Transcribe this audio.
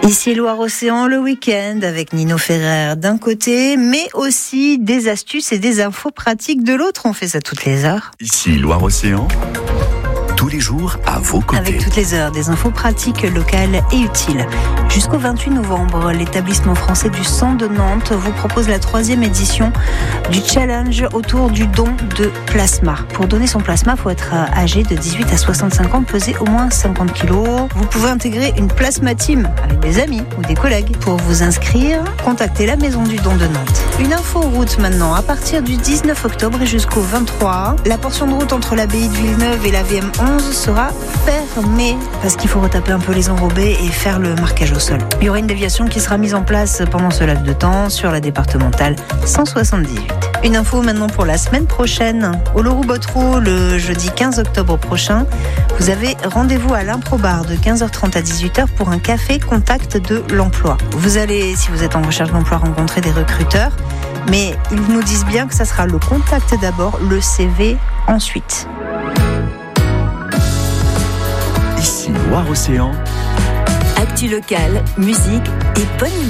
Ici Loire-Océan, le week-end avec Nino Ferrer d'un côté, mais aussi des astuces et des infos pratiques de l'autre. On fait ça toutes les heures. Ici Loire-Océan, tous les jours à vos côtés. Avec toutes les heures, des infos pratiques, locales et utiles. Jusqu'au 28 novembre, l'établissement français du sang de Nantes vous propose la 3e édition du challenge autour du don de plasma. Pour donner son plasma, il faut être âgé de 18 à 65 ans, peser au moins 50 kg. Vous pouvez intégrer une plasma team avec des amis ou des collègues. Pour vous inscrire, contactez la Maison du don de Nantes. Une info route maintenant. À partir du 19 octobre et jusqu'au 23, la portion de route entre l'abbaye de Villeneuve et la VM11 sera fermée parce qu'il faut retaper un peu les enrobés et faire le marquage au sol. Il y aura une déviation qui sera mise en place pendant ce laps de temps sur la départementale 178. Une info maintenant pour la semaine prochaine. Au Leroux-Bottereau, le jeudi 15 octobre prochain, vous avez rendez-vous à l'Improbar de 15h30 à 18h pour un café contact de l'emploi. Vous allez, si vous êtes en recherche d'emploi, rencontrer des recruteurs, mais ils nous disent bien que ça sera le contact d'abord, le CV ensuite. Ici Loire-Océan, Actu locale, musique et bonne humeur.